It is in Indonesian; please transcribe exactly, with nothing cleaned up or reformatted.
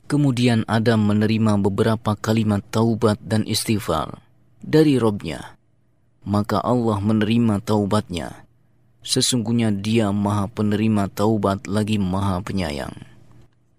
Kemudian Adam menerima beberapa kalimat taubat dan istighfar dari Robnya. Maka Allah menerima taubatnya. Sesungguhnya Dia Maha Penerima Taubat lagi Maha Penyayang.